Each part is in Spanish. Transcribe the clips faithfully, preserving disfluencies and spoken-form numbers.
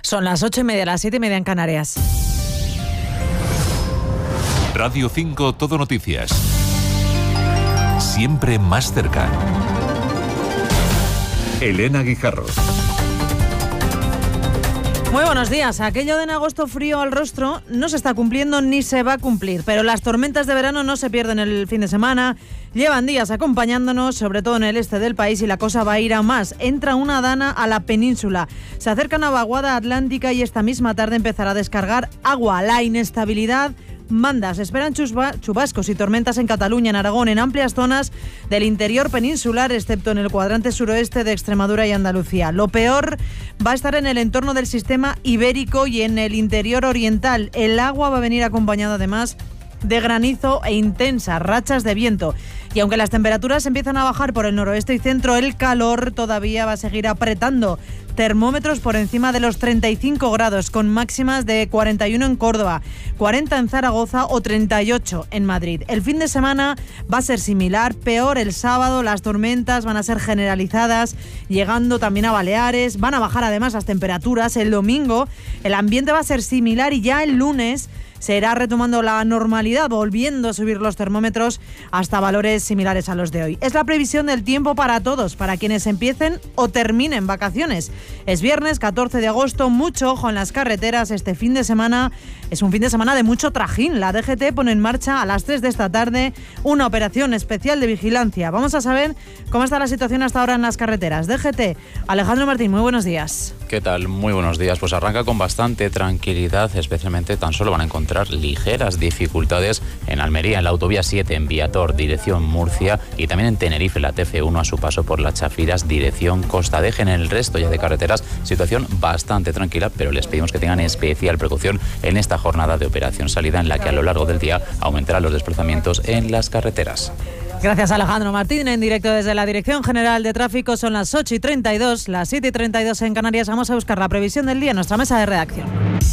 Son las ocho y media, las siete y media en Canarias. Radio cinco Todo Noticias. Siempre más cerca. Elena Guijarro. Muy buenos días. Aquello de en agosto frío al rostro no se está cumpliendo ni se va a cumplir, pero las tormentas de verano no se pierden el fin de semana. Llevan días acompañándonos, sobre todo en el este del país, y la cosa va a ir a más. Entra una dana a la península. Se acerca una vaguada atlántica y esta misma tarde empezará a descargar agua. La inestabilidad manda. Se esperan chusba, chubascos y tormentas en Cataluña, en Aragón, en amplias zonas del interior peninsular, excepto en el cuadrante suroeste de Extremadura y Andalucía. Lo peor va a estar en el entorno del sistema ibérico y en el interior oriental. El agua va a venir acompañada además de granizo e intensas rachas de viento. Y aunque las temperaturas empiezan a bajar por el noroeste y centro, el calor todavía va a seguir apretando. Termómetros por encima de los treinta y cinco grados, con máximas de cuarenta y uno en Córdoba, cuarenta en Zaragoza o treinta y ocho en Madrid. El fin de semana va a ser similar, peor el sábado. Las tormentas van a ser generalizadas, llegando también a Baleares. Van a bajar además las temperaturas. El domingo el ambiente va a ser similar y ya el lunes se irá retomando la normalidad, volviendo a subir los termómetros hasta valores similares a los de hoy. Es la previsión del tiempo para todos, para quienes empiecen o terminen vacaciones. Es viernes catorce de agosto, mucho ojo en las carreteras. Este fin de semana es un fin de semana de mucho trajín. La D G T pone en marcha a las tres de esta tarde una operación especial de vigilancia. Vamos a saber cómo está la situación hasta ahora en las carreteras. D G T, Alejandro Martín, muy buenos días. ¿Qué tal? Muy buenos días. Pues arranca con bastante tranquilidad, especialmente tan solo van a encontrar ligeras dificultades en Almería, en la autovía siete, en Viator, dirección Murcia, y también en Tenerife, la T F uno a su paso por las Chafiras, dirección Costa. Dejen el resto ya de carreteras, situación bastante tranquila, pero les pedimos que tengan especial precaución en esta jornada de operación salida, en la que a lo largo del día aumentarán los desplazamientos en las carreteras. Gracias, Alejandro Martín. En directo desde la Dirección General de Tráfico son las ocho y treinta y dos, las siete y treinta y dos en Canarias. Vamos a buscar la previsión del día en nuestra mesa de redacción.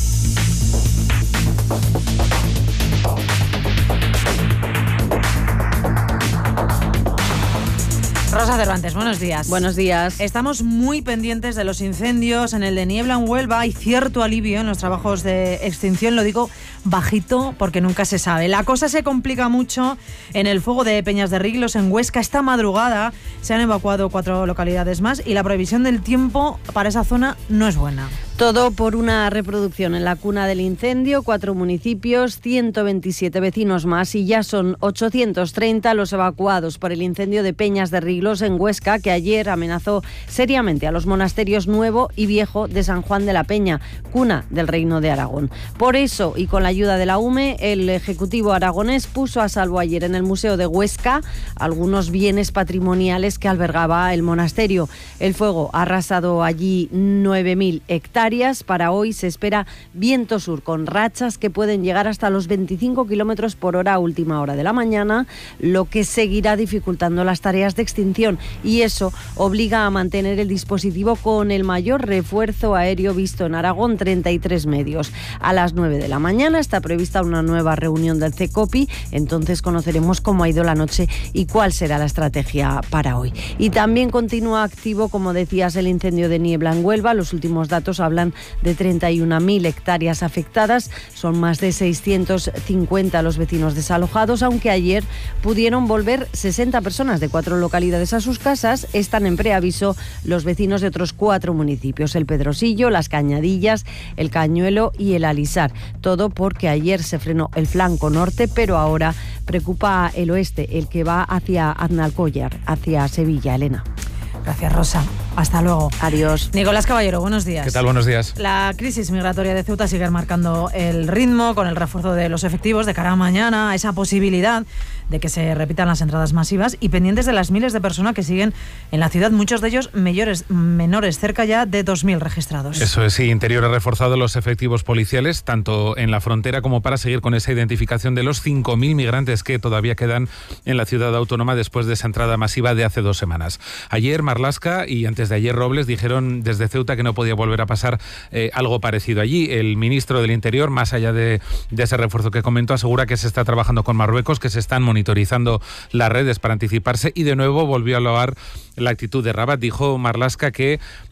Rosa Cervantes, buenos días. Buenos días. Estamos muy pendientes de los incendios. En el de Niebla en Huelva hay cierto alivio en los trabajos de extinción. Lo digo bajito porque nunca se sabe. La cosa se complica mucho en el fuego de Peñas de Riglos, en Huesca. Esta madrugada se han evacuado cuatro localidades más y la previsión del tiempo para esa zona no es buena. Todo por una reproducción en la cuna del incendio, cuatro municipios, ciento veintisiete vecinos más, y ya son ochocientos treinta los evacuados por el incendio de Peñas de Riglos en Huesca, que ayer amenazó seriamente a los monasterios Nuevo y Viejo de San Juan de la Peña, cuna del Reino de Aragón. Por eso, y con la ayuda de la U M E, el Ejecutivo aragonés puso a salvo ayer en el Museo de Huesca algunos bienes patrimoniales que albergaba el monasterio. El fuego ha arrasado allí nueve mil hectáreas. Para hoy se espera viento sur con rachas que pueden llegar hasta los veinticinco kilómetros por hora a última hora de la mañana, lo que seguirá dificultando las tareas de extinción, y eso obliga a mantener el dispositivo con el mayor refuerzo aéreo visto en Aragón, treinta y tres medios. A las nueve de la mañana está prevista una nueva reunión del CECOPI, entonces conoceremos cómo ha ido la noche y cuál será la estrategia para hoy. Y también continúa activo, como decías, el incendio de Niebla en Huelva. Los últimos datos hablan de treinta y una mil hectáreas afectadas. Son más de seiscientos cincuenta los vecinos desalojados, aunque ayer pudieron volver sesenta personas de cuatro localidades a sus casas. Están en preaviso los vecinos de otros cuatro municipios: el Pedrosillo, Las Cañadillas, el Cañuelo y el Alisar. Todo porque ayer se frenó el flanco norte, pero ahora preocupa el oeste, el que va hacia Aznalcóllar, hacia Sevilla. Elena. Gracias, Rosa. Hasta luego. Adiós. Nicolás Caballero, buenos días. ¿Qué tal? Buenos días. La crisis migratoria de Ceuta sigue marcando el ritmo con el refuerzo de los efectivos de cara a mañana, esa posibilidad de que se repitan las entradas masivas, y pendientes de las miles de personas que siguen en la ciudad, muchos de ellos mayores, menores, cerca ya de dos mil registrados. Eso es, sí. Interior ha reforzado los efectivos policiales, tanto en la frontera como para seguir con esa identificación de los cinco mil migrantes que todavía quedan en la ciudad autónoma después de esa entrada masiva de hace dos semanas. Ayer Marlaska y antes de ayer Robles dijeron desde Ceuta que no podía volver a pasar eh, algo parecido allí. El ministro del Interior, más allá de, de ese refuerzo que comentó, asegura que se está trabajando con Marruecos, que se están monitorizando las redes para anticiparse, y de nuevo volvió a loar la actitud de Rabat. Dijo Marlaska que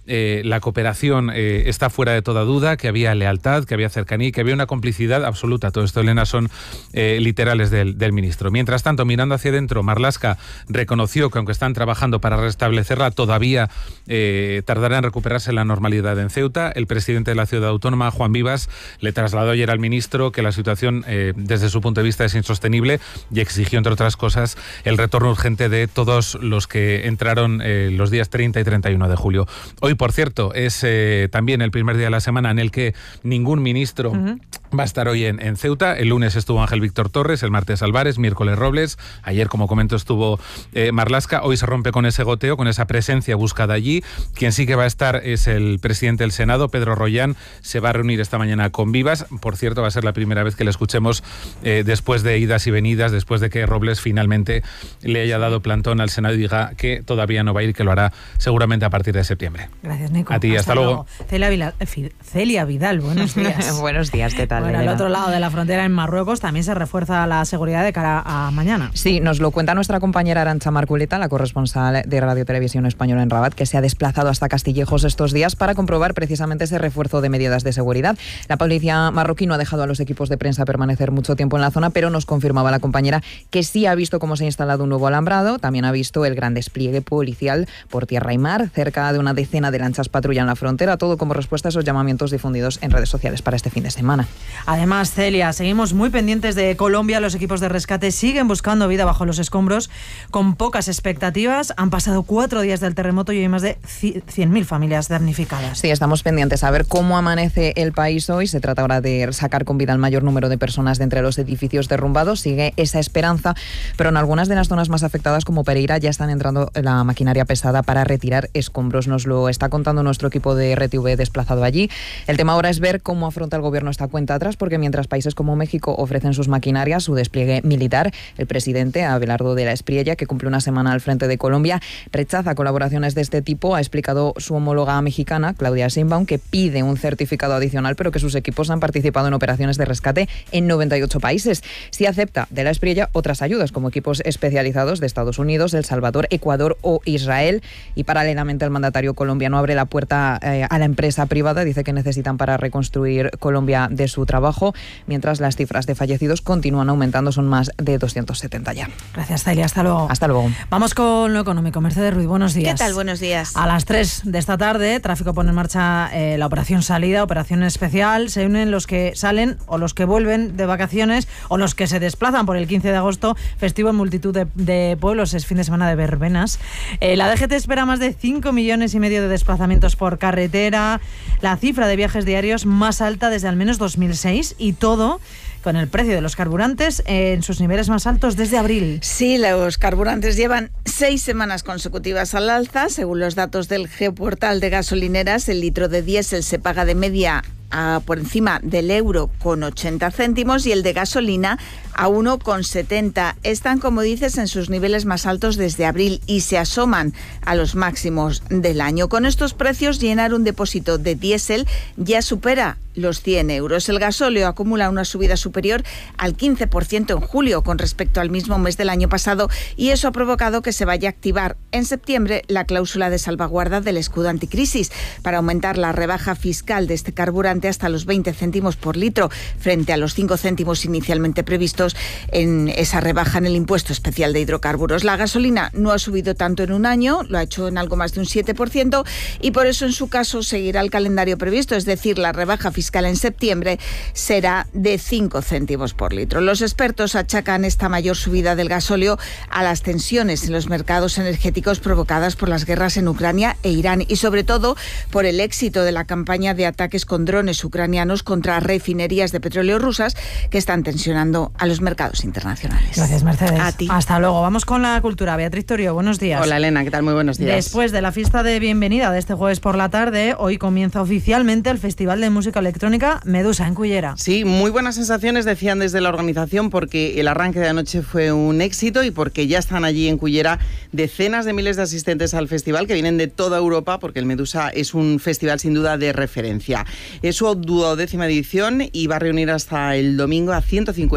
eh, la cooperación eh, está fuera de toda duda, que había lealtad, que había cercanía y que había una complicidad absoluta. Todo esto, Elena, son eh, literales del, del ministro. Mientras tanto, mirando hacia adentro, Marlaska reconoció que aunque están trabajando para restablecerla, todavía eh, tardará en recuperarse la normalidad en Ceuta. El presidente de la ciudad autónoma, Juan Vivas, le trasladó ayer al ministro que la situación eh, desde su punto de vista es insostenible y exigió, entre otras cosas, el retorno urgente de todos los que entraron eh, los días treinta y treinta y uno de julio. Hoy, por cierto, es eh, también el primer día de la semana en el que ningún ministro uh-huh. va a estar hoy en, en Ceuta. El lunes estuvo Ángel Víctor Torres, el martes Álvarez, miércoles Robles, ayer, como comento, estuvo eh, Marlaska. Hoy se rompe con ese goteo, con esa presencia buscada allí. Quien sí que va a estar es el presidente del Senado, Pedro Rollán. Se va a reunir esta mañana con Vivas. Por cierto, va a ser la primera vez que le escuchemos eh, después de idas y venidas, después de que Robles finalmente le haya dado plantón al Senado y diga que todavía no va a ir, que lo hará seguramente a partir de septiembre. Gracias, Nico. A ti, hasta, hasta luego. luego. Celia Vidal, Celia Vidal, buenos días. Buenos días, ¿qué tal? Bueno, al otro lado de la frontera, en Marruecos, también se refuerza la seguridad de cara a mañana. Sí, nos lo cuenta nuestra compañera Arantxa Marculeta, la corresponsal de Radio Televisión Española en Rabat, que se ha desplazado hasta Castillejos estos días para comprobar precisamente ese refuerzo de medidas de seguridad. La policía marroquí no ha dejado a los equipos de prensa permanecer mucho tiempo en la zona, pero nos confirmaba la compañera que sí ha visto cómo se ha instalado un nuevo alambrado, también ha visto el gran despliegue policial por tierra y mar, cerca de una decena de lanchas patrulla en la frontera, todo como respuesta a esos llamamientos difundidos en redes sociales para este fin de semana. Además, Celia, seguimos muy pendientes de Colombia. Los equipos de rescate siguen buscando vida bajo los escombros con pocas expectativas. Han pasado cuatro días del terremoto y hay más de cien mil familias damnificadas. Sí, estamos pendientes a ver cómo amanece el país hoy. Se trata ahora de sacar con vida al mayor número de personas de entre los edificios derrumbados. Sigue esa esperanza, pero en algunas de las zonas más afectadas, como Pereira, ya están entrando la maquinaria pesada para retirar escombros. Nos lo está contando nuestro equipo de R T V desplazado allí. El tema ahora es ver cómo afronta el gobierno esta cuenta atrás, porque mientras países como México ofrecen sus maquinarias, su despliegue militar, el presidente Abelardo de la Espriella, que cumple una semana al frente de Colombia, rechaza colaboraciones de este tipo. Ha explicado su homóloga mexicana, Claudia Sheinbaum, que pide un certificado adicional, pero que sus equipos han participado en operaciones de rescate en noventa y ocho países. Sí acepta de la Espriella otras ayudas, como equipos especializados de Estados Unidos, El Salvador, Ecuador o Israel. Y paralelamente el mandatario colombiano abre la puerta eh, a la empresa privada. Dice que necesitan para reconstruir Colombia de su trabajo, mientras las cifras de fallecidos continúan aumentando, son más de doscientos setenta ya. Gracias, Celia, hasta luego. Hasta luego. Vamos con lo económico. Mercedes Ruiz, buenos días. ¿Qué tal? Buenos días. A las tres de esta tarde, Tráfico pone en marcha eh, la operación salida, operación especial. Se unen los que salen o los que vuelven de vacaciones o los que se desplazan por el quince de agosto, festivo en multitud de, de pueblos, es fin de semana de verbenas. Eh, la D G T espera más de cinco millones y medio de desplazamientos por carretera, la cifra de viajes diarios más alta desde al menos dos mil seis, y todo con el precio de los carburantes en sus niveles más altos desde abril. Sí, los carburantes llevan seis semanas consecutivas al alza. Según los datos del Geoportal de gasolineras, el litro de diésel se paga de media a por encima del euro con ochenta céntimos y el de gasolina a uno con setenta. Están, como dices, en sus niveles más altos desde abril y se asoman a los máximos del año. Con estos precios, llenar un depósito de diésel ya supera los cien euros. El gasóleo acumula una subida superior al quince por ciento en julio con respecto al mismo mes del año pasado, y eso ha provocado que se vaya a activar en septiembre la cláusula de salvaguarda del escudo anticrisis para aumentar la rebaja fiscal de este carburante hasta los veinte céntimos por litro, frente a los cinco céntimos inicialmente previstos en esa rebaja en el impuesto especial de hidrocarburos. La gasolina no ha subido tanto en un año, lo ha hecho en algo más de un siete por ciento, y por eso en su caso seguirá el calendario previsto, es decir, la rebaja fiscal en septiembre será de cinco céntimos por litro. Los expertos achacan esta mayor subida del gasóleo a las tensiones en los mercados energéticos provocadas por las guerras en Ucrania e Irán, y sobre todo por el éxito de la campaña de ataques con drones ucranianos contra refinerías de petróleo rusas que están tensionando a los mercados internacionales. Gracias, Mercedes. A ti. Hasta luego. Vamos con la cultura. Beatriz Torio, buenos días. Hola, Elena, ¿qué tal? Muy buenos días. Después de la fiesta de bienvenida de este jueves por la tarde, hoy comienza oficialmente el Festival de Música Electrónica Medusa en Cullera. Sí, muy buenas sensaciones decían desde la organización, porque el arranque de anoche fue un éxito y porque ya están allí en Cullera decenas de miles de asistentes al festival que vienen de toda Europa, porque el Medusa es un festival sin duda de referencia. Es su duodécima edición y va a reunir hasta el domingo a ciento cincuenta D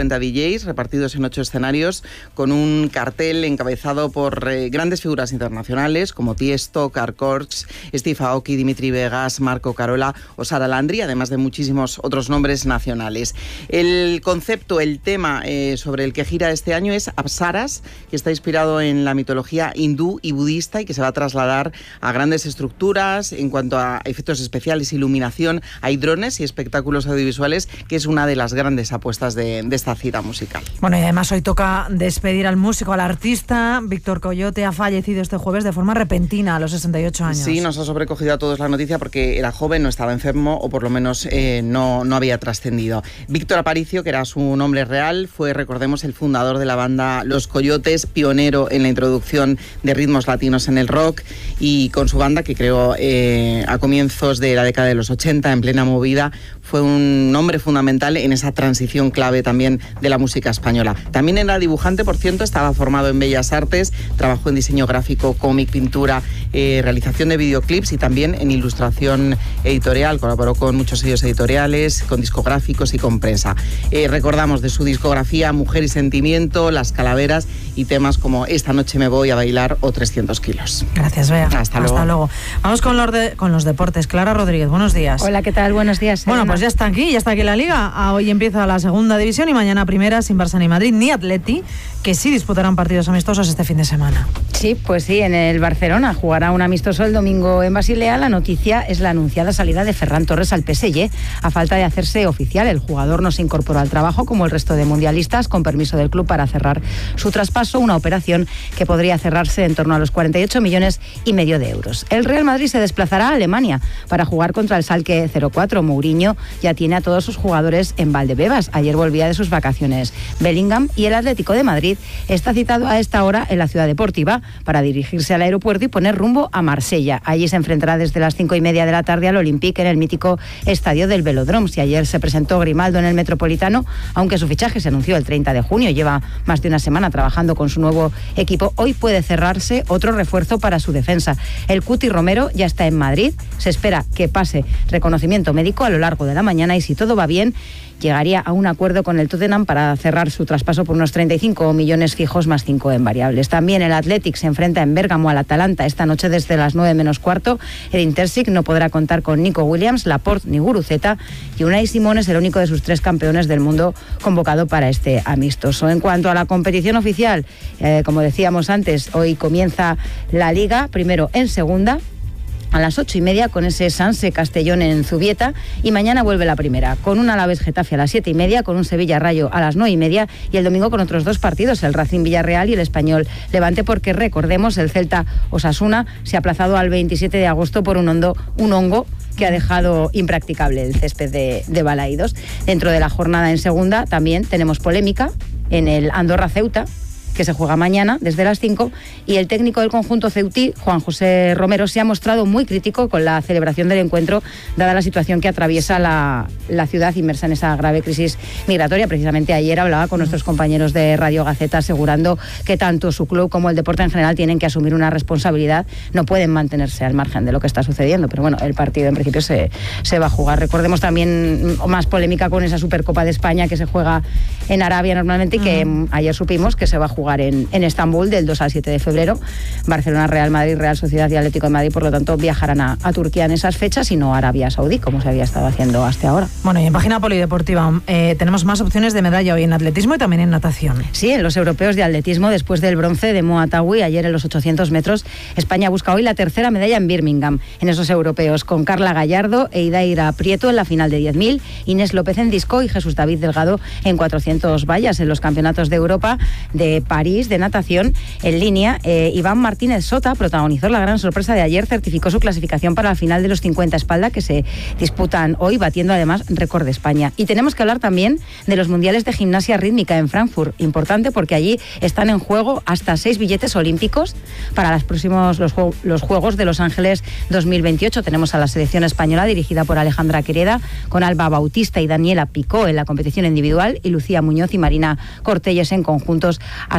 D Js repartidos en ocho escenarios con un cartel encabezado por eh, grandes figuras internacionales como Tiesto, Carl Cox, Steve Aoki, Dimitri Vegas, Marco Carola o Sara Landry, además de muchísimos otros nombres nacionales. El concepto, el tema eh, sobre el que gira este año es Apsaras, que está inspirado en la mitología hindú y budista y que se va a trasladar a grandes estructuras en cuanto a efectos especiales, iluminación. Hay drones y espectáculos audiovisuales, que es una de las grandes apuestas de, de esta cita musical. Bueno, y además hoy toca despedir al músico, al artista. Víctor Coyote ha fallecido este jueves de forma repentina, a los sesenta y ocho años. Sí, nos ha sobrecogido a todos la noticia porque era joven, no estaba enfermo o por lo menos eh, no, no había trascendido. Víctor Aparicio, que era su nombre real, fue, recordemos, el fundador de la banda Los Coyotes, pionero en la introducción de ritmos latinos en el rock, y con su banda, que creó eh, a comienzos de la década de los ochenta, en plena movida, fue un nombre fundamental en esa transición clave también de la música española. También era dibujante, por cierto, estaba formado en Bellas Artes, trabajó en diseño gráfico, cómic, pintura, eh, realización de videoclips y también en ilustración editorial. Colaboró con muchos sellos editoriales, con discográficos y con prensa. Eh, recordamos de su discografía Mujer y Sentimiento, Las Calaveras y temas como Esta noche me voy a bailar o trescientos kilos. Gracias, Bea. Hasta luego. Hasta luego. Vamos con los, de, con los deportes. Clara Rodríguez, buenos días. Hola, ¿qué tal? Buenos días. Bueno, pues ya está aquí, ya está aquí la Liga. Ah, hoy empieza la segunda división y mañana primera, sin Barça ni Madrid ni Atleti, que sí disputarán partidos amistosos este fin de semana. Sí, pues sí, en el Barcelona jugará un amistoso el domingo en Basilea. La noticia es la anunciada salida de Ferran Torres al P S G. A falta de hacerse oficial, el jugador no se incorporó al trabajo como el resto de mundialistas, con permiso del club para cerrar su traspaso, una operación que podría cerrarse en torno a los cuarenta y ocho millones y medio de euros. El Real Madrid se desplazará a Alemania para jugar contra el Schalke cero cuatro. Mourinho ya tiene a todos sus jugadores en Valdebebas. Ayer volvía de sus vacaciones Bellingham, y el Atlético de Madrid está citado a esta hora en la ciudad deportiva para dirigirse al aeropuerto y poner rumbo a Marsella. Allí se enfrentará desde las cinco y media de la tarde al Olympique en el mítico estadio del Velódromo. Si ayer se presentó Grimaldo en el Metropolitano, aunque su fichaje se anunció el treinta de junio, lleva más de una semana trabajando con su nuevo equipo, hoy puede cerrarse otro refuerzo para su defensa. El Cuti Romero ya está en Madrid, se espera que pase reconocimiento médico a lo largo de la mañana y, si todo va bien, llegaría a un acuerdo con el Tottenham para cerrar su traspaso por unos treinta y cinco millones fijos más cinco en variables. También el Athletic se enfrenta en Bérgamo al Atalanta esta noche desde las nueve menos cuarto. El Intersic no podrá contar con Nico Williams, Laporte ni Guruceta, y Unai Simón es el único de sus tres campeones del mundo convocado para este amistoso. En cuanto a la competición oficial, eh, como decíamos antes, hoy comienza la Liga, primero en segunda, a las ocho y media con ese Sanse Castellón en Zubieta, y mañana vuelve la primera con un Alavés Getafe a las siete y media, con un Sevilla Rayo a las nueve y media, y el domingo con otros dos partidos, el Racing Villarreal y el Español Levante, porque recordemos, el Celta Osasuna se ha aplazado al veintisiete de agosto por un, hondo, un hongo que ha dejado impracticable el césped de, de Balaídos. Dentro de la jornada en segunda también tenemos polémica en el Andorra Ceuta, que se juega mañana desde las cinco, y el técnico del conjunto ceutí, Juan José Romero, se ha mostrado muy crítico con la celebración del encuentro, dada la situación que atraviesa la, la ciudad inmersa en esa grave crisis migratoria. Precisamente ayer hablaba con nuestros compañeros de Radio Gaceta, asegurando que tanto su club como el deporte en general tienen que asumir una responsabilidad, no pueden mantenerse al margen de lo que está sucediendo, pero bueno, el partido en principio se, se va a jugar. Recordemos también más polémica con esa Supercopa de España que se juega en Arabia normalmente, y que uh-huh. ayer supimos que se va a jugar En, en Estambul del dos al siete de febrero. Barcelona, Real Madrid, Real Sociedad y Atlético de Madrid, por lo tanto, viajarán a, a Turquía en esas fechas y no a Arabia Saudí, como se había estado haciendo hasta ahora. Bueno, y en página polideportiva eh, tenemos más opciones de medalla hoy en atletismo y también en natación. Sí, en los europeos de atletismo, después del bronce de Moa Tawi ayer en los ochocientos metros, España busca hoy la tercera medalla en Birmingham, en esos europeos, con Carla Gallardo e Idaira Prieto en la final de diez mil, Inés López en disco y Jesús David Delgado en cuatrocientos vallas. En los campeonatos de Europa de París de natación en línea, eh, Iván Martínez Sota protagonizó la gran sorpresa de ayer, certificó su clasificación para la final de los cincuenta espalda, que se disputan hoy, batiendo además récord de España. Y tenemos que hablar también de los mundiales de gimnasia rítmica en Frankfurt, importante porque allí están en juego hasta seis billetes olímpicos para los próximos los, los Juegos de Los Ángeles dos mil veintiocho. Tenemos a la selección española dirigida por Alejandra Quereda, con Alba Bautista y Daniela Picó en la competición individual, y Lucía Muñoz y Marina Cortelles en conjuntos a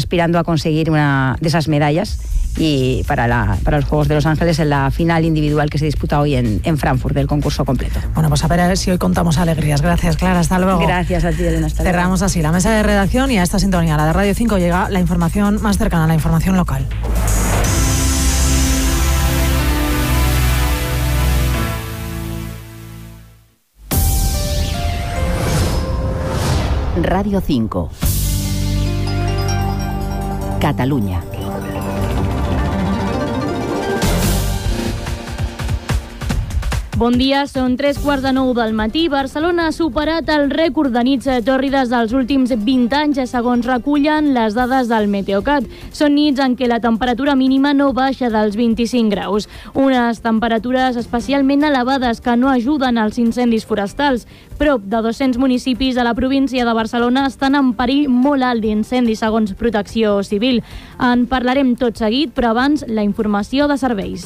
aspirando a conseguir una de esas medallas y para, la, para los Juegos de Los Ángeles en la final individual que se disputa hoy en, en Frankfurt del concurso completo. Bueno, pues a ver, a ver si hoy contamos alegrías. Gracias, Clara, hasta luego. Gracias a ti, Elena. Hasta luego. Cerramos así la mesa de redacción y a esta sintonía, la de Radio cinco, llega la información más cercana, la información local. Radio cinco. Catalunya. Bon dia, són tres quarts de nou del matí. Barcelona ha superat el rècord de nits tòrrides dels últims vint anys, segons recullen les dades del Meteocat. Són nits en què la temperatura mínima no baixa dels vint-i-cinc graus. Unes temperatures especialment elevades que no ajuden als incendis forestals. Prop de dos-cents municipis de la província de Barcelona estan en perill molt alt d'incendi, segons Protecció Civil. En parlarem tot seguit, però abans la informació de serveis.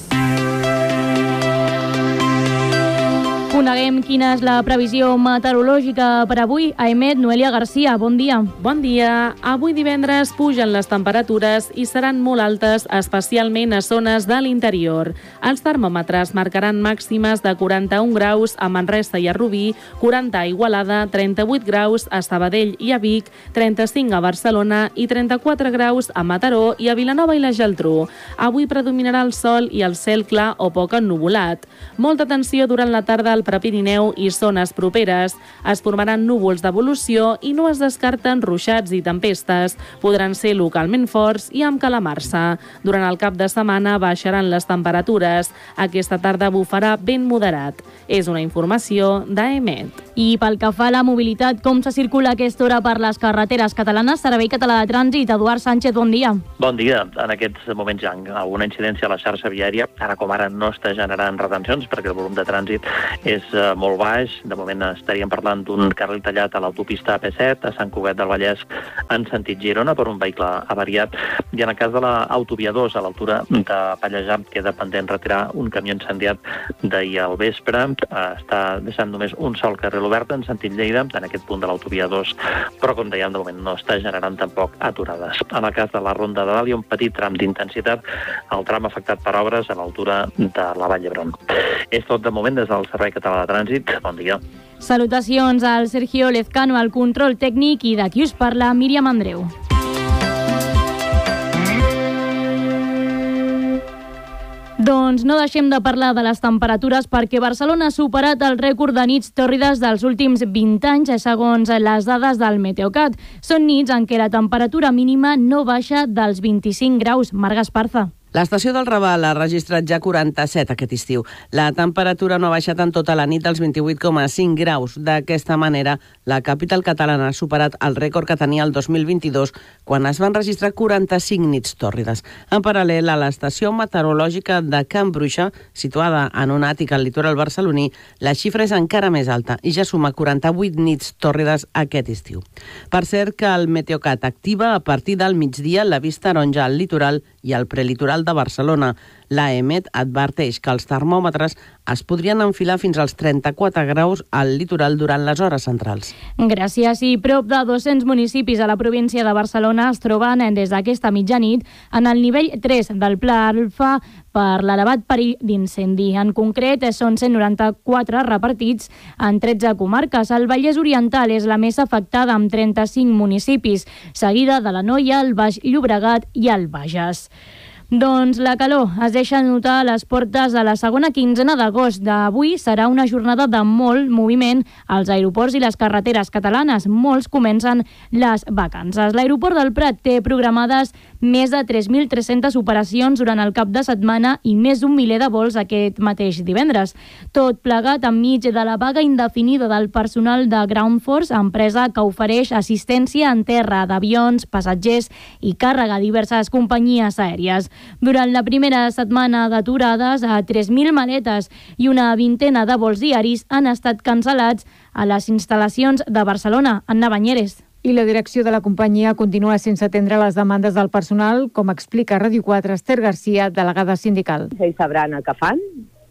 Coneguem quina és la previsió meteorològica per avui. A EMET, Noelia Garcia, bon dia. Bon dia. Avui divendres pugen les temperatures i seran molt altes, especialment a zones de l'interior. Els termòmetres marcaran màximes de quaranta-un graus a Manresa i a Rubí, quaranta a Igualada, trenta-vuit graus a Sabadell i a Vic, trenta-cinc a Barcelona i trenta-quatre graus a Mataró i a Vilanova i la Geltrú. Avui predominarà el sol i el cel clar o poc ennuvolat. Molta atenció durant la tarda al Prepirineu i zones properes. Es formaran núvols d'evolució i no es descarten ruixats i tempestes. Podran ser localment forts i amb calamarsa. Durant el cap de setmana baixaran les temperatures. Aquesta tarda bufarà vent moderat. És una informació d'EMET. I pel que fa a la mobilitat, com se circula a aquesta hora per les carreteres catalanes? Servei Català de Trànsit, Eduard Sánchez, bon dia. Bon dia. En aquests moments hi ha alguna incidència a la xarxa viària. Ara com ara no està generant retencions perquè el volum de trànsit és uh, molt baix. De moment estaríem parlant d'un carril tallat a l'autopista A P set a Sant Cugat del Vallès en sentit Girona per un vehicle avariat. I en el cas de l'autovia dos a l'altura de Pallejà queda pendent retirar un camió incendiat d'ahir al vespre. Uh, està deixant només un sol carril obert en sentit Lleida en aquest punt de l'autovia dos, però com dèiem de moment no està generant tampoc aturades. En el cas de la Ronda de Dalt hi ha un petit tram d'intensitat, el tram afectat per obres a l'altura de la Vall d'Hebron. És tot de moment des del Servei Català de Trànsit. Bon dia. Salutacions al Sergio Lezcano, al control tècnic, i d'aquí us parla Míriam Andreu. Doncs no deixem de parlar de les temperatures perquè Barcelona ha superat el rècord de nits tòrrides dels últims vint anys, segons les dades del Meteocat. Són nits en què la temperatura mínima no baixa dels vint-i-cinc graus. Marga Esparza. L'estació del Raval ha registrat ja quaranta-set aquest estiu. La temperatura no ha baixat en tota la nit dels vint-i-vuit coma cinc graus. D'aquesta manera, la capital catalana ha superat el rècord que tenia el dos mil vint-i-dos, quan es van registrar quaranta-cinc nits tòrrides. En paral·lel a l'estació meteorològica de Can Bruixa, situada en un àtic al litoral barceloní, la xifra és encara més alta i ja suma quaranta-vuit nits tòrrides aquest estiu. Per cert que el Meteocat activa a partir del migdia la vista taronja al litoral i al prelitoral de Barcelona. L'EMET adverteix que els termòmetres es podrien enfilar fins als trenta-quatre graus al litoral durant les hores centrals. Gràcies. I prop de dos-cents municipis a la província de Barcelona es troben des d'aquesta mitjanit en el nivell tres del Pla Alfa per l'elevat perill d'incendi. En concret, són cent noranta-quatre repartits en tretze comarques. El Vallès Oriental és la més afectada, amb trenta-cinc municipis, seguida de l'Anoia, el Baix Llobregat i el Bages. Doncs la calor es deixa notar a les portes de la segona quinzena d'agost. D'avui serà una jornada de molt moviment als aeroports i les carreteres catalanes. Molts comencen les vacances. L'aeroport del Prat té programades més de tres mil tres-centes operacions durant el cap de setmana i més d'un miler de vols aquest mateix divendres. Tot plegat enmig de la vaga indefinida del personal de Ground Force, empresa que ofereix assistència en terra d'avions, passatgers i càrrega a diverses companyies aèries. Durant la primera setmana d'aturades, a tres mil maletes i una vintena de vols diaris han estat cancel·lats a les instal·lacions de Barcelona. Anna Banyeres. I la direcció de la companyia continua sense atendre les demandes del personal, com explica Ràdio quatre Esther Garcia, delegada sindical. Ells sabran el que fan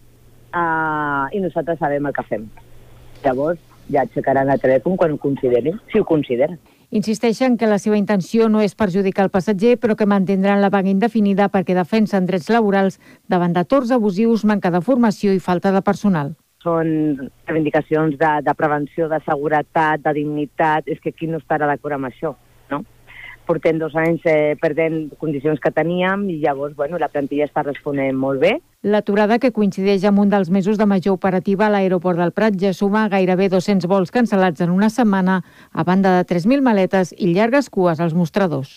uh, i nosaltres sabem el que fem. Llavors ja aixecaran el telèfon quan ho considerin, si ho consideren. Insisteixen que la seva intenció no és perjudicar el passatger, però que mantindran la vaga indefinida perquè defensen drets laborals davant de torns abusius, manca de formació i falta de personal. Són reivindicacions de, de prevenció, de seguretat, de dignitat. És que qui no estarà d'acord amb això, no? Portem dos anys eh, perdent condicions que teníem i llavors, bueno, la plantilla està responent molt bé. L'aturada, que coincideix amb un dels mesos de major operativa a l'aeroport del Prat, ja suma gairebé dos-cents vols cancel·lats en una setmana, a banda de tres mil maletes i llargues cues als mostradors.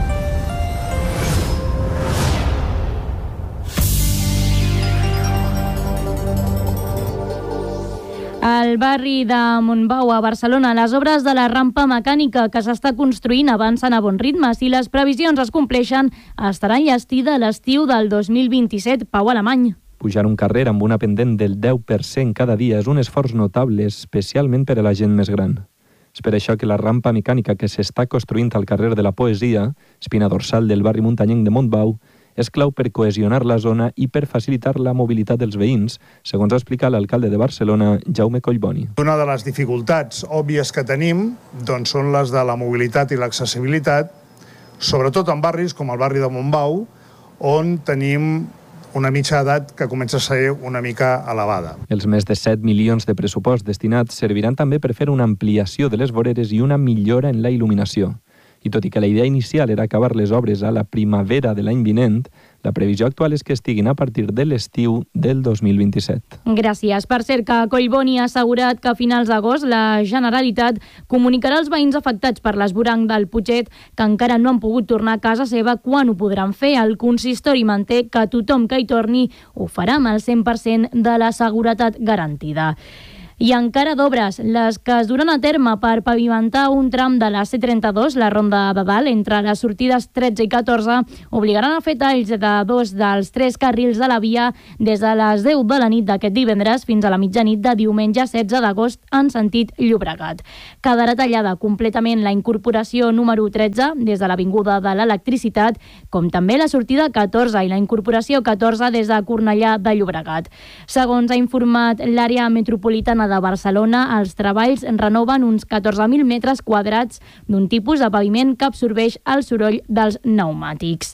Al barri de Montbau, a Barcelona, les obres de la rampa mecànica que s'està construint avancen a bon ritme. Si les previsions es compleixen, estarà enllestida a l'estiu del dos mil vint-i-set. Pau Alemany. Pujar un carrer amb una pendent del deu per cent cada dia és un esforç notable, especialment per a la gent més gran. És per això que la rampa mecànica que s'està construint al carrer de la Poesia, espina dorsal del barri muntanyenc de Montbau, és clau per cohesionar la zona i per facilitar la mobilitat dels veïns, segons ha explicat l'alcalde de Barcelona, Jaume Collboni. Una de les dificultats òbvies que tenim doncs, són les de la mobilitat i l'accessibilitat, sobretot en barris com el barri de Montbau, on tenim una mitja edat que comença a ser una mica elevada. Els més de set milions de pressupost destinats serviran també per fer una ampliació de les voreres i una millora en la il·luminació. I tot i que la idea inicial era acabar les obres a la primavera de l'any vinent, la previsió actual és que estiguin a partir de l'estiu del dos mil vint-i-set. Gràcies. Per cert, que Collboni ha assegurat que a finals d'agost la Generalitat comunicarà als veïns afectats per l'esvoranc del Putxet que encara no han pogut tornar a casa seva quan ho podran fer. El consistori manté que tothom que hi torni ho farà amb el cent per cent de la seguretat garantida. I encara d'obres, les que es duran a terme per pavimentar un tram de la C trenta-dos, la Ronda de Dalt, entre les sortides tretze i catorze, obligaran a fer talls de dos dels tres carrils de la via des de les deu de la nit d'aquest divendres fins a la mitjanit de diumenge setze d'agost en sentit Llobregat. Quedarà tallada completament la incorporació número tretze des de l'Avinguda de l'Electricitat, com també la sortida catorze i la incorporació catorze des de Cornellà de Llobregat. Segons ha informat l'àrea metropolitana de Barcelona, els treballs renoven uns catorze mil metres quadrats d'un tipus de paviment que absorbeix el soroll dels pneumàtics.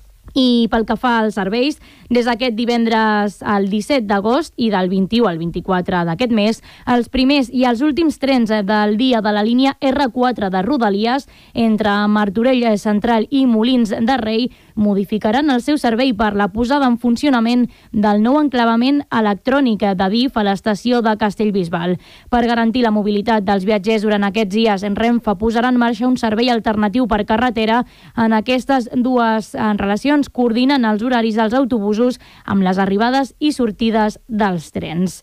I pel que fa als serveis, des d'aquest divendres al disset d'agost i del vint-i-u al vint-i-quatre d'aquest mes, els primers i els últims trens del dia de la línia erre quatre de Rodalies entre Martorell Central i Molins de Rei modificaran el seu servei per la posada en funcionament del nou enclavament electrònic de D I F a l'estació de Castellbisbal. Per garantir la mobilitat dels viatgers durant aquests dies, en Renfe posarà en marxa un servei alternatiu per carretera. En aquestes dues relacions coordinen els horaris dels autobusos amb les arribades i sortides dels trens.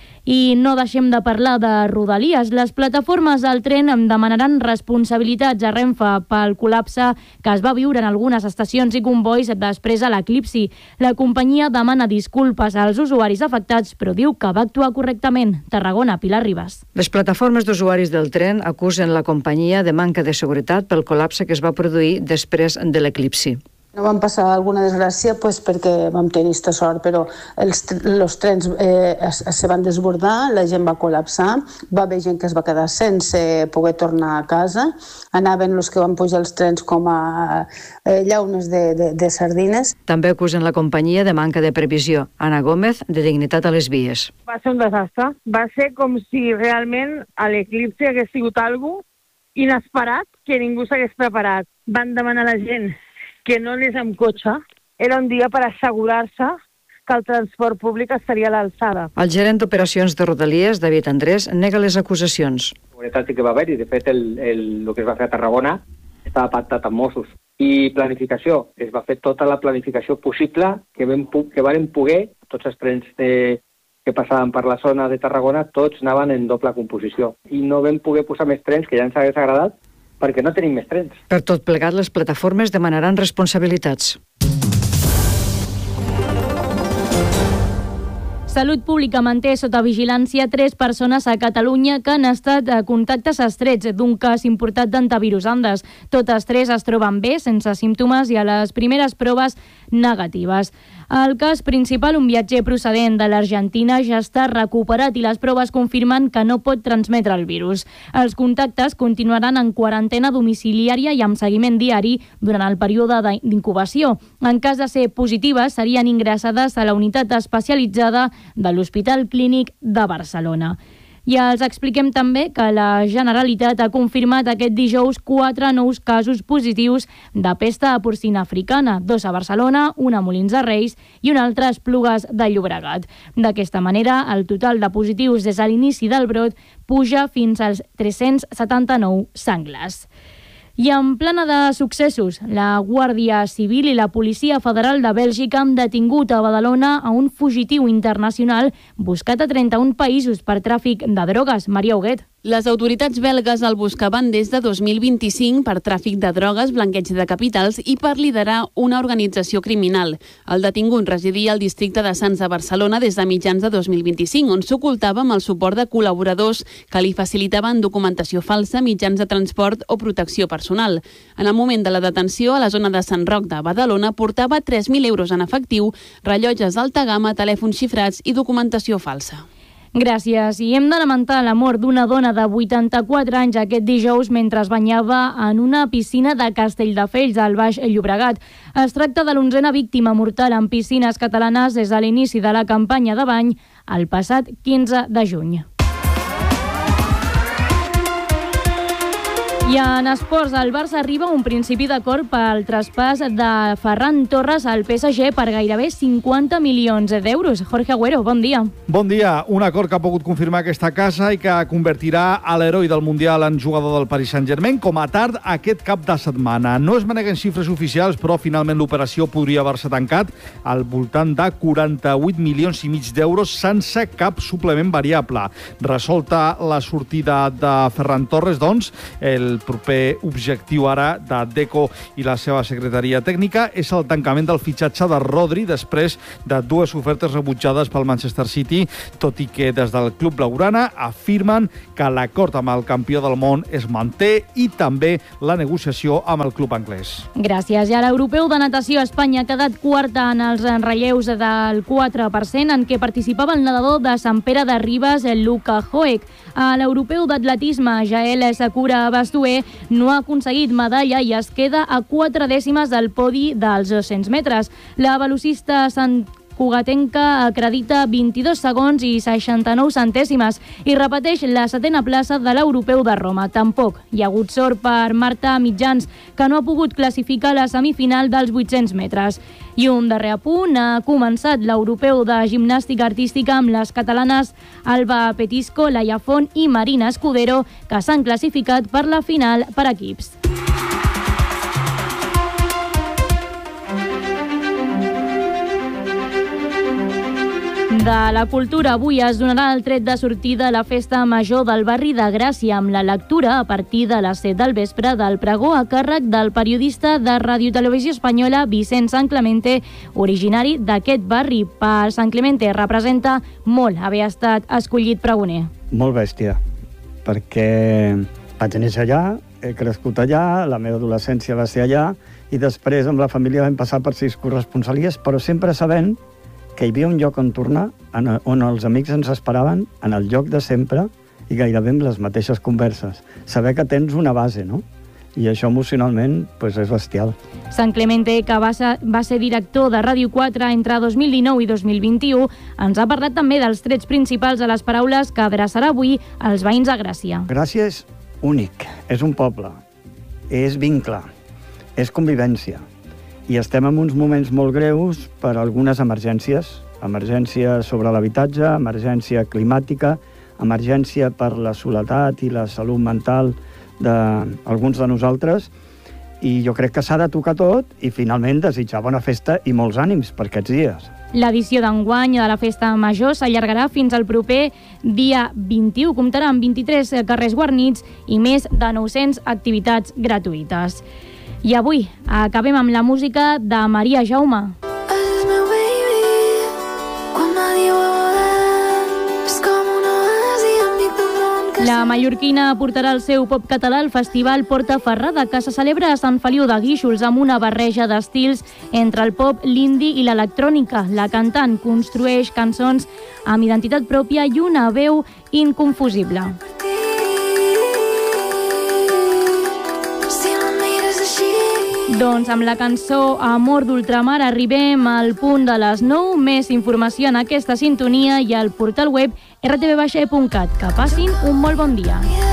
I no deixem de parlar de Rodalies. Les plataformes del tren demanaran responsabilitats a Renfe pel col·lapse que es va viure en algunes estacions i convois després de l'eclipsi. La companyia demana disculpes als usuaris afectats, però diu que va actuar correctament. Tarragona, Pilar Ribas. Les plataformes d'usuaris del tren acusen la companyia de manca de seguretat pel col·lapse que es va produir després de l'eclipsi. No vam passar alguna desgràcia pues, perquè vam tenir aquesta sort, però els, els trens eh, es, es van desbordar, la gent va col·lapsar, va haver gent que es va quedar sense poder tornar a casa, anaven els que van pujar els trens com a eh, llaunes de, de, de sardines. També acusen la companyia de manca de previsió. Ana Gómez, de dignitat a les vies. Va ser un desastre. Va ser com si realment a l'eclipsi hagués sigut alguna cosa inesperat que ningú s'hagués preparat. Van demanar a la gent que no anés amb cotxe. Era un dia per assegurar-se que el transport públic estaria a l'alçada. El gerent d'operacions de Rodalies, David Andrés, nega les acusacions. Seguretat sí que va haver i de fet el, el, el que es va fer a Tarragona estava pactat amb Mossos. I planificació, es va fer tota la planificació possible que, vam, que varen poder, tots els trens de, que passaven per la zona de Tarragona, tots anaven en doble composició. I no vam poder posar més trens, que ja ens hagués agradat, perquè no tenim més trens. Per tot plegat, les plataformes demanaran responsabilitats. Salut Pública manté sota vigilància tres persones a Catalunya que han estat a contactes estrets d'un cas importat d'antivirus Andes. Totes tres es troben bé, sense símptomes, i a les primeres proves negatives. El cas principal, un viatger procedent de l'Argentina, ja està recuperat i les proves confirmen que no pot transmetre el virus. Els contactes continuaran en quarantena domiciliària i amb seguiment diari durant el període d'incubació. En cas de ser positives, serien ingressades a la unitat especialitzada de l'Hospital Clínic de Barcelona. I els expliquem també que la Generalitat ha confirmat aquest dijous quatre nous casos positius de pesta porcina africana, dos a Barcelona, un a Molins de Reis i un altre a Esplugues de Llobregat. D'aquesta manera, el total de positius des de l'inici del brot puja fins als tres-cents setanta-nou senglars. I en plana de successos, la Guàrdia Civil i la Policia Federal de Bèlgica han detingut a Badalona a un fugitiu internacional buscat a trenta-un països per tràfic de drogues. Maria Huguet. Les autoritats belgues el buscaven des de dos mil vint-i-cinc per tràfic de drogues, blanqueig de capitals i per liderar una organització criminal. El detingut residia al districte de Sants de Barcelona des de mitjans de dos mil vint-i-cinc, on s'ocultava amb el suport de col·laboradors que li facilitaven documentació falsa, mitjans de transport o protecció personal. En el moment de la detenció, a la zona de Sant Roc de Badalona, portava tres mil euros en efectiu, rellotges d'alta gamma, telèfons xifrats i documentació falsa. Gràcies. I hem de lamentar la mort d'una dona de vuitanta-quatre anys aquest dijous mentre es banyava en una piscina de Castelldefels, al Baix Llobregat. Es tracta de l'onzena víctima mortal en piscines catalanes des de l'inici de la campanya de bany el passat quinze de juny. I en esports, el Barça arriba a un principi d'acord pel traspàs de Ferran Torres al P S G per gairebé cinquanta milions d'euros. Jorge Agüero, bon dia. Bon dia. Un acord que ha pogut confirmar aquesta casa i que convertirà a l'heroi del Mundial en jugador del Paris Saint-Germain com a tard aquest cap de setmana. No es maneguen xifres oficials, però finalment l'operació podria haver-se tancat al voltant de quaranta-vuit milions i mig d'euros sense cap suplement variable. Resolta la sortida de Ferran Torres, doncs, el proper objectiu ara de Deco i la seva secretaria tècnica és el tancament del fitxatge de Rodri després de dues ofertes rebutjades pel Manchester City, tot i que des del club blaugrana afirmen que l'acord amb el campió del món es manté i també la negociació amb el club anglès. Gràcies. I a l'europeu de natació, Espanya ha quedat quarta en els relleus del quatre per cent en què participava el nedador de Sant Pere de Ribes, Luka Hoek. A l'europeu d'atletisme, Jael Sakura Bastué no ha aconseguit medalla i es queda a quatre dècimes del podi dels dos-cents metres. La velocista Sant Cugatenca acredita vint-i-dos segons i seixanta-nou centèsimes i repeteix la setena plaça de l'europeu de Roma. Tampoc hi ha hagut sort per Marta Mitjans, que no ha pogut classificar la semifinal dels vuit-cents metres. I un darrer apunt, ha començat l'europeu de gimnàstica artística amb les catalanes Alba Petisco, Laia Font i Marina Escudero, que s'han classificat per la final per equips. De la cultura, avui es donarà el tret de sortida a la festa major del barri de Gràcia amb la lectura a partir de les set del vespre del pregó a càrrec del periodista de Ràdio Televisió Espanyola Vicent San Clemente, originari d'aquest barri. Per San Clemente representa molt haver estat escollit pregoner. Molt bèstia, perquè vaig néixer allà, he crescut allà, la meva adolescència va ser allà i després amb la família vam passar per sis corresponsalies, però sempre sabent que hi havia un lloc on tornar, on els amics ens esperaven, en el lloc de sempre, i gairebé amb les mateixes converses. Saber que tens una base, no? I això emocionalment pues, és bestial. San Clemente, que va ser, va ser director de Ràdio quatre entre dos mil dinou i dos mil vint-i-u, ens ha parlat també dels trets principals de les paraules que adreçarà avui als veïns de Gràcia. Gràcia és únic, és un poble, és vincle, és convivència. I estem en uns moments molt greus per algunes emergències. Emergència sobre l'habitatge, emergència climàtica, emergència per la soledat i la salut mental d'alguns de nosaltres. I jo crec que s'ha de tocar tot i finalment desitjar bona festa i molts ànims per aquests dies. L'edició d'enguany de la Festa Major s'allargarà fins al proper dia vint-i-u. Comptarà amb vint-i-tres carrers guarnits i més de nou-centes activitats gratuïtes. I avui acabem amb la música de Maria Jaume. La La mallorquina portarà el seu pop català al festival Porta Ferrada, que se celebra a Sant Feliu de Guíxols amb una barreja d'estils entre el pop, l'indie i l'electrònica. La cantant construeix cançons amb identitat pròpia i una veu inconfusible. Doncs amb la cançó Amor d'Ultramar arribem al punt de les nou. Més informació en aquesta sintonia i al portal web r t v baixa e punt cat. Que passin un molt bon dia.